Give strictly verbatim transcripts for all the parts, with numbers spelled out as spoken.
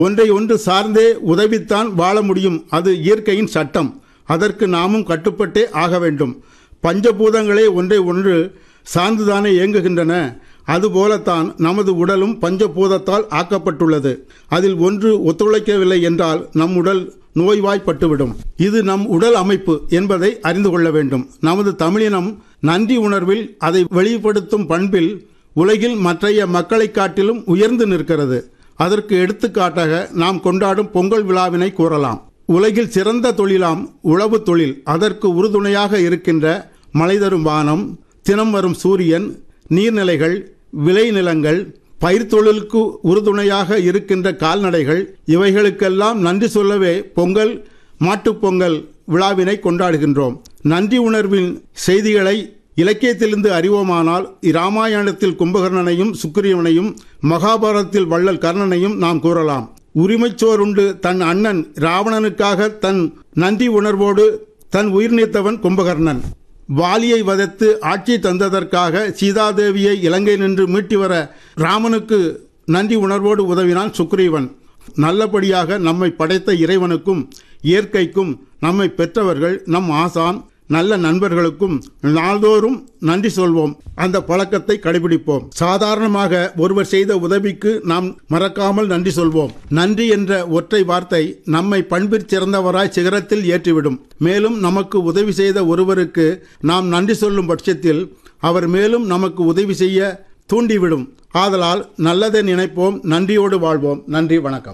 ஒன்றை ஒன்று சார்ந்தே உதவித்தான் வாழ முடியும். அது இயற்கையின் சட்டம். அதற்கு நாமும் கட்டுப்பட்டே ஆக வேண்டும். பஞ்சபூதங்களே ஒன்றை ஒன்று சார்ந்துதானே இயங்குகின்றன. அதுபோலத்தான் நமது உடலும் பஞ்சபூதத்தால் ஆக்கப்பட்டுள்ளது. அதில் ஒன்று ஒத்துழைக்கவில்லை என்றால் நம் உடல் நோய்வாய்ப்பட்டுவிடும். இது நம் உடல் அமைப்பு என்பதை அறிந்து கொள்ள வேண்டும். நமது தமிழினம் நன்றி உணர்வில், அதை வெளிப்படுத்தும் பண்பில் உலகில் மற்றைய மக்களை காட்டிலும் உயர்ந்து நிற்கிறது. அதற்கு எடுத்துக்காட்டாக நாம் கொண்டாடும் பொங்கல் விழாவினை கூறலாம். உலகில் சிறந்த தொழிலாம் உழவு தொழில். அதற்கு உறுதுணையாக இருக்கின்ற மழை தரும் வானம், தினம் வரும் சூரியன், நீர்நிலைகள், விளைநிலங்கள், பயிர் தொழிலுக்கு உறுதுணையாக இருக்கின்ற கால்நடைகள், இவைகளுக்கெல்லாம் நன்றி சொல்லவே பொங்கல், மாட்டுப்பொங்கல் விழாவினை கொண்டாடுகின்றோம். நன்றி உணர்வின் செய்திகளை இலக்கியத்திலிருந்து அறிவோமானால் இராமாயணத்தில் கும்பகர்ணனையும் சுக்கிரீவனையும், மகாபாரதத்தில் வள்ளல் கர்ணனையும் நாம் கூறலாம். உரிமைச்சோருண்டு தன் அண்ணன் ராவணனுக்காக தன் நன்றி உணர்வோடு தன் உயிர் நீத்தவன் கும்பகர்ணன். வாலியை வதைத்து ஆட்சி தந்ததற்காக சீதாதேவியை இலங்கை நின்று மீட்டி வர ராமனுக்கு நன்றி உணர்வோடு உதவினான் சுக்ரீவன். நல்லபடியாக நம்மை படைத்த இறைவனுக்கும் இயற்கைக்கும், நம்மை பெற்றவர்கள், நம் ஆசான், நல்ல நண்பர்களுக்கும் நாள்தோறும் நன்றி சொல்வோம். அந்த பழக்கத்தை கடைபிடிப்போம். சாதாரணமாக ஒருவர் செய்த உதவிக்கு நாம் மறக்காமல் நன்றி சொல்வோம். நன்றி என்ற ஒற்றை வார்த்தை நம்மை பண்பிற் சிறந்தவராய் சிகரத்தில் ஏற்றிவிடும். மேலும் நமக்கு உதவி செய்த ஒருவருக்கு நாம் நன்றி சொல்லும் பட்சத்தில் அவர் மேலும் நமக்கு உதவி செய்ய தூண்டிவிடும். ஆதலால் நல்லதை நினைப்போம், நன்றியோடு வாழ்வோம். நன்றி, வணக்கம்.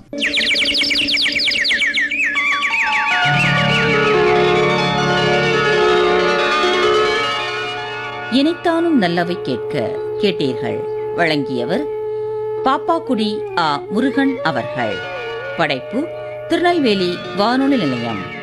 இனித்தானும் நல்லவை கேட்க கேட்டீர்கள். வழங்கியவர் பாப்பாக்குடி ஆ முருகன் அவர்கள். படைப்பு திருநெல்வேலி வானொலி நிலையம்.